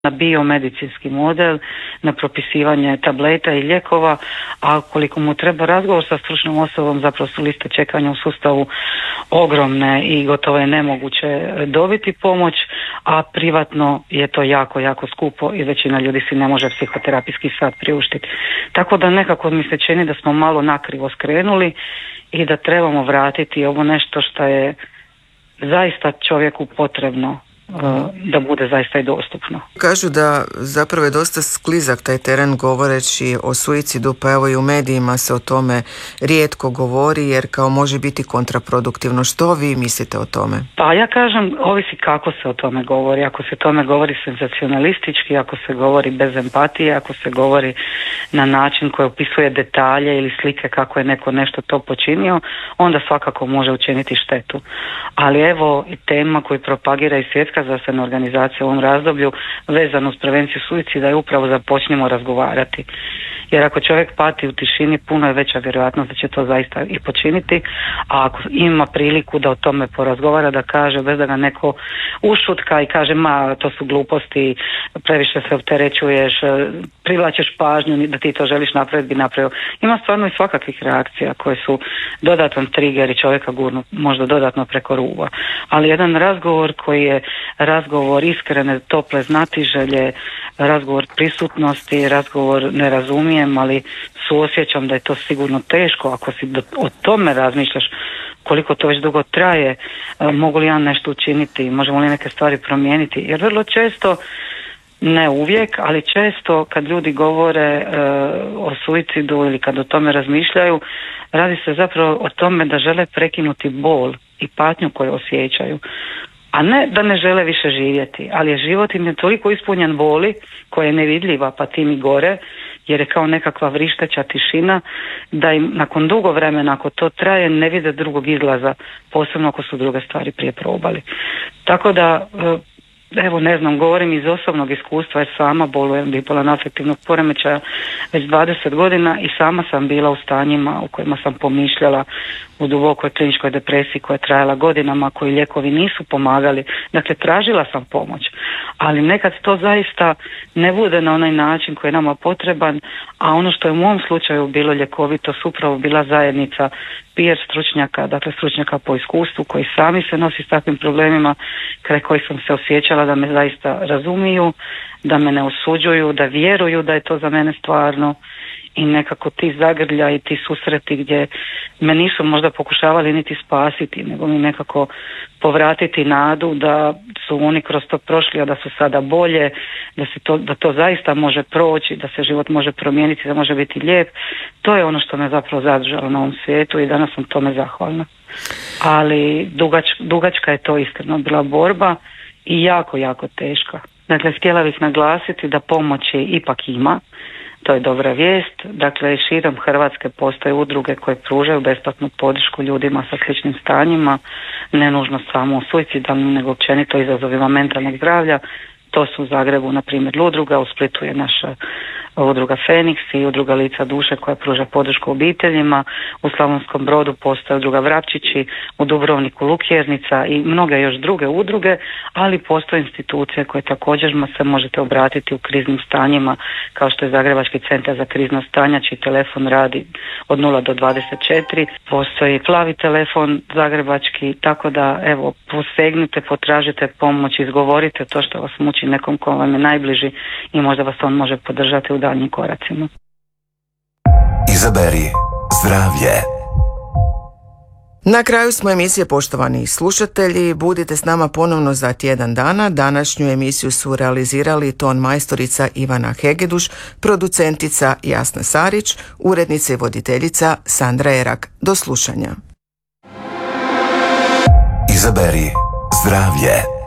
na biomedicinski model, na propisivanje tableta i lijekova, a ukoliko mu treba razgovor sa stručnom osobom, zapravo su liste čekanja u sustavu ogromne i gotovo je nemoguće dobiti pomoć, a privatno je to jako, jako skupo i većina ljudi si ne može psihoterapijski sat priuštiti. Tako da nekako mi se čini da smo malo nakrivo skrenuli i da trebamo vratiti ovo nešto što je zaista čovjeku potrebno, da bude zaista i dostupno. Kažu da zapravo je dosta sklizak taj teren govoreći o suicidu, pa evo i u medijima se o tome rijetko govori jer kao može biti kontraproduktivno. Što vi mislite o tome? Pa ja kažem, ovisi kako se o tome govori. Ako se o tome govori senzacionalistički, ako se govori bez empatije, ako se govori na način koji opisuje detalje ili slike kako je neko nešto to počinio, onda svakako može učiniti štetu. Ali evo i tema koju propagira i Svjetska zdravstvena organizacija u ovom razdoblju vezano uz prevenciju suicida je upravo da počnemo razgovarati. Jer ako čovjek pati u tišini, puno je veća vjerojatnost da će to zaista i počiniti, a ako ima priliku da o tome porazgovara, da kaže bez da ga neko ušutka i kaže ma to su gluposti, previše se opterećuješ, privlačiš pažnju da ti to želiš napraviti, bi napravio. Ima stvarno i svakakvih reakcija koje su dodatan trigger i čovjeka gurnu možda dodatno preko ruba. Ali jedan razgovor koji je razgovor iskrene, tople znatiželje, razgovor prisutnosti, razgovor ne razumijem, ali suosjećam da je to sigurno teško. Ako si o tome razmišljaš koliko to već dugo traje, mogu li ja nešto učiniti, možemo li neke stvari promijeniti, jer vrlo često, ne uvijek, ali često kad ljudi govore o suicidu ili kad o tome razmišljaju, radi se zapravo o tome da žele prekinuti bol i patnju koju osjećaju, a ne da ne žele više živjeti, ali je život im je toliko ispunjen boli koja je nevidljiva pa tim i gore, jer je kao nekakva vrišteća tišina da im nakon dugo vremena, ako to traje, ne vide drugog izlaza, posebno ako su druge stvari prije probali. Tako da evo ne znam, govorim iz osobnog iskustva jer sama bolujem bipolarno afektivnog poremećaja već 20 godina i sama sam bila u stanjima u kojima sam pomišljala u dubokoj kliničkoj depresiji koja je trajala godinama, koji lijekovi nisu pomagali. Dakle, tražila sam pomoć, ali nekad to zaista ne bude na onaj način koji je nama potreban, a ono što je u mom slučaju bilo ljekovito su upravo bila zajednica peer stručnjaka, dakle stručnjaka po iskustvu koji sami se nosi s takvim problemima, kraj kojih sam se osjećala da me zaista razumiju, da me ne osuđuju, da vjeruju da je to za mene stvarno i nekako ti zagrljaji, ti susreti gdje me nisu možda pokušavali niti spasiti, nego mi nekako povratiti nadu da su oni kroz to prošli, a da su sada bolje, da to zaista može proći, da se život može promijeniti, da može biti lijep. To je ono što me zapravo zadržalo na ovom svijetu i danas sam tome zahvalna. Ali dugačka je to iskreno bila borba i jako, jako teška. Dakle, htjela bih naglasiti da pomoći ipak ima. To je dobra vijest. Dakle, širom Hrvatske postoje udruge koje pružaju besplatnu podršku ljudima sa sličnim stanjima, ne nužno samo u suicidalnim, nego općenito izazovima mentalnog zdravlja. To su u Zagrebu, na primjer, udruga, u Splitu je naša udruga Feniks i udruga Lica duše koja pruža podršku obiteljima, u Slavonskom Brodu postoje udruga Vrapčići, u Dubrovniku Lukjernica i mnoge još druge udruge, ali postoje institucije koje također se možete obratiti u kriznim stanjima, kao što je Zagrebački centar za krizno stanja, čiji telefon radi od 0 do 24, postoji plavi telefon zagrebački, tako da evo, posegnite, potražite pomoć, izgovorite to što vas muči nekom ko vam je najbliži i možda vas on može podržati u daljnjim koracima. Izaberi zdravlje. Na kraju smo emisije, poštovani slušatelji. Budite s nama ponovno za tjedan dana. Današnju emisiju su realizirali ton majstorica Ivana Hegeduš, producentica Jasna Sarić, urednica i voditeljica Sandra Erak. Do slušanja. Izaberi zdravlje.